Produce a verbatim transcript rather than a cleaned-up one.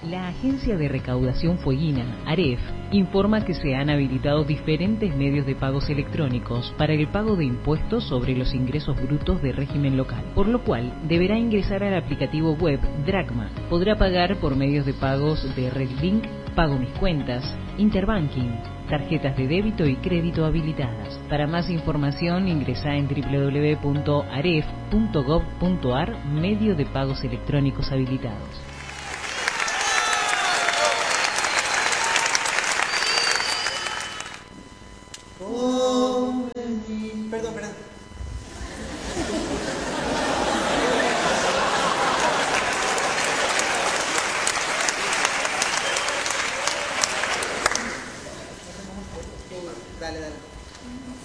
La Agencia de Recaudación Fueguina, AREF, informa que se han habilitado diferentes medios de pagos electrónicos para el pago de impuestos sobre los ingresos brutos de régimen local, por lo cual deberá ingresar al aplicativo web Dracma. Podrá pagar por medios de pagos de RedLink, Pago Mis Cuentas, Interbanking, tarjetas de débito y crédito habilitadas. Para más información ingresa en doble u doble u doble u punto aref punto gov punto ar, medio de pagos electrónicos habilitados.